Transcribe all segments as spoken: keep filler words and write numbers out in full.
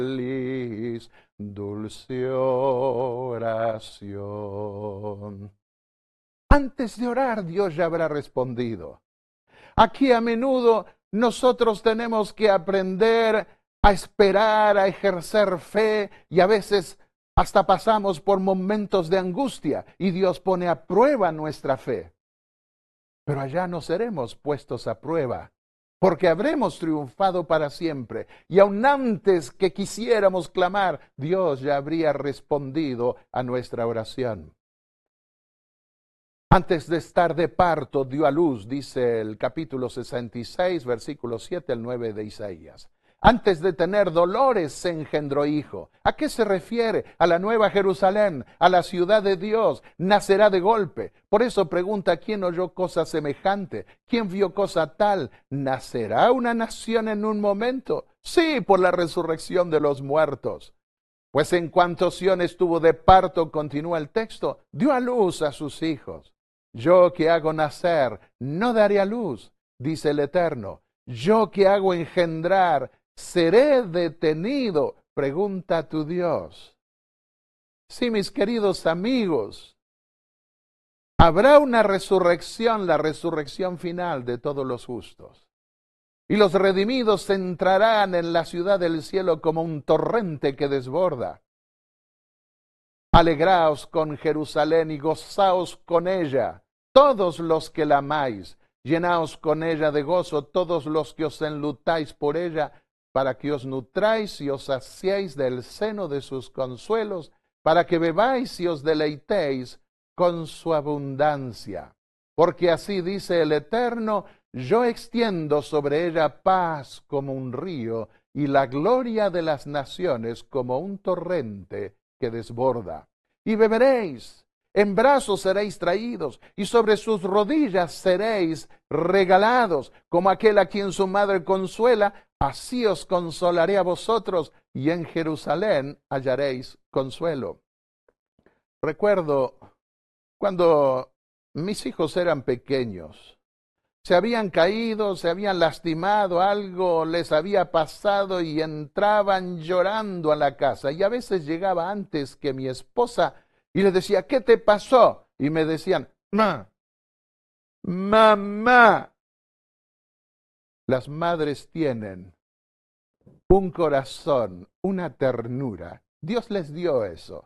feliz, dulce oración. Antes de orar, Dios ya habrá respondido. Aquí a menudo nosotros tenemos que aprender a esperar, a ejercer fe, y a veces hasta pasamos por momentos de angustia y Dios pone a prueba nuestra fe. Pero allá no seremos puestos a prueba, porque habremos triunfado para siempre. Y aun antes que quisiéramos clamar, Dios ya habría respondido a nuestra oración. Antes de estar de parto, dio a luz, dice el capítulo sesenta y seis, versículos siete al nueve de Isaías. Antes de tener dolores se engendró hijo. ¿A qué se refiere? A la nueva Jerusalén, a la ciudad de Dios. Nacerá de golpe. Por eso pregunta, ¿quién oyó cosa semejante? ¿Quién vio cosa tal? ¿Nacerá una nación en un momento? Sí, por la resurrección de los muertos. Pues en cuanto Sión estuvo de parto, continúa el texto, dio a luz a sus hijos. Yo que hago nacer, no daré a luz, dice el Eterno. Yo que hago engendrar, ¿seré detenido? Pregunta tu Dios. Sí, mis queridos amigos, habrá una resurrección, la resurrección final de todos los justos. Y los redimidos entrarán en la ciudad del cielo como un torrente que desborda. Alegraos con Jerusalén y gozaos con ella, todos los que la amáis. Llenaos con ella de gozo todos los que os enlutáis por ella, para que os nutráis y os saciéis del seno de sus consuelos, para que bebáis y os deleitéis con su abundancia. Porque así dice el Eterno, yo extiendo sobre ella paz como un río y la gloria de las naciones como un torrente que desborda. Y beberéis, en brazos seréis traídos, y sobre sus rodillas seréis regalados, como aquel a quien su madre consuela, así os consolaré a vosotros, y en Jerusalén hallaréis consuelo. Recuerdo cuando mis hijos eran pequeños, se habían caído, se habían lastimado, algo les había pasado y entraban llorando a la casa. Y a veces llegaba antes que mi esposa y les decía, ¿qué te pasó? Y me decían, mamá, mamá. Las madres tienen un corazón, una ternura. Dios les dio eso.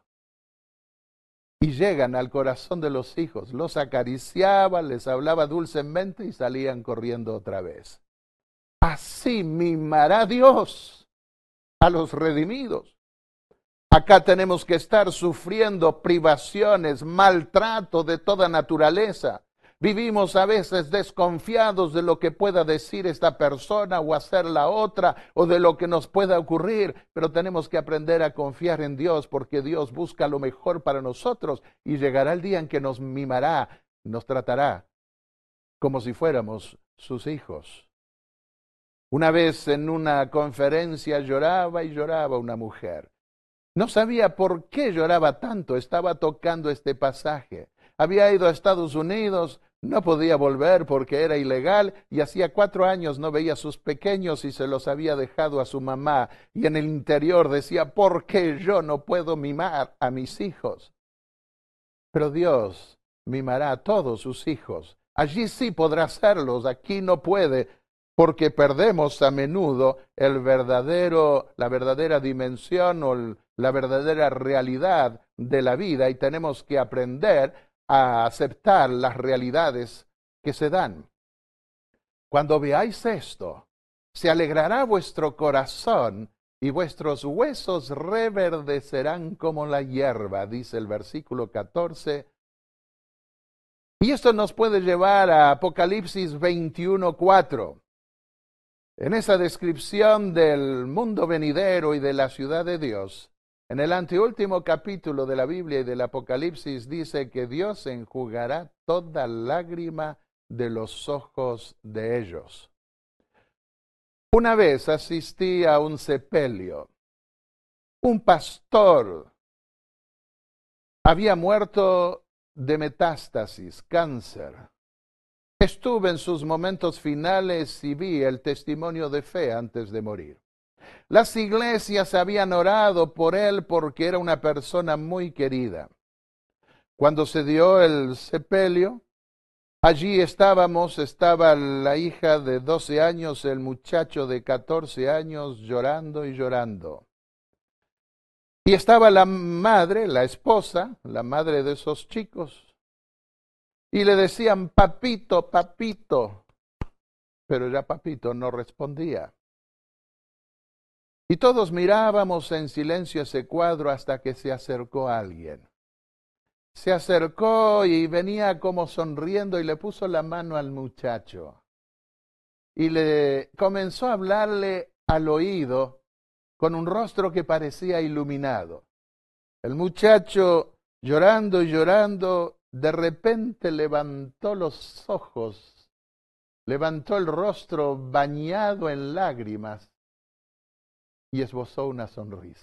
Y llegan al corazón de los hijos, los acariciaba, les hablaba dulcemente y salían corriendo otra vez. Así mimará Dios a los redimidos. Acá tenemos que estar sufriendo privaciones, maltrato de toda naturaleza. Vivimos a veces desconfiados de lo que pueda decir esta persona o hacer la otra o de lo que nos pueda ocurrir, pero tenemos que aprender a confiar en Dios porque Dios busca lo mejor para nosotros y llegará el día en que nos mimará, nos tratará como si fuéramos sus hijos. Una vez en una conferencia lloraba y lloraba una mujer. No sabía por qué lloraba tanto, estaba tocando este pasaje. Había ido a Estados Unidos, no podía volver porque era ilegal y hacía cuatro años no veía a sus pequeños y se los había dejado a su mamá. Y en el interior decía, ¿por qué yo no puedo mimar a mis hijos? Pero Dios mimará a todos sus hijos. Allí sí podrá hacerlos, aquí no puede, porque perdemos a menudo el verdadero, la verdadera dimensión o el, la verdadera realidad de la vida y tenemos que aprender a aceptar las realidades que se dan. Cuando veáis esto, se alegrará vuestro corazón y vuestros huesos reverdecerán como la hierba, dice el versículo catorce. Y esto nos puede llevar a Apocalipsis veintiuno, cuatro. En esa descripción del mundo venidero y de la ciudad de Dios, en el anteúltimo capítulo de la Biblia y del Apocalipsis dice que Dios enjugará toda lágrima de los ojos de ellos. Una vez asistí a un sepelio. Un pastor había muerto de metástasis, cáncer. Estuve en sus momentos finales y vi el testimonio de fe antes de morir. Las iglesias habían orado por él porque era una persona muy querida. Cuando se dio el sepelio, allí estábamos, estaba la hija de doce años, el muchacho de catorce años llorando y llorando. Y estaba la madre, la esposa, la madre de esos chicos. Y le decían, papito, papito. Pero ya papito no respondía. Y todos mirábamos en silencio ese cuadro hasta que se acercó alguien. Se acercó y venía como sonriendo y le puso la mano al muchacho. Y le comenzó a hablarle al oído con un rostro que parecía iluminado. El muchacho, llorando y llorando, de repente levantó los ojos, levantó el rostro bañado en lágrimas y esbozó una sonrisa.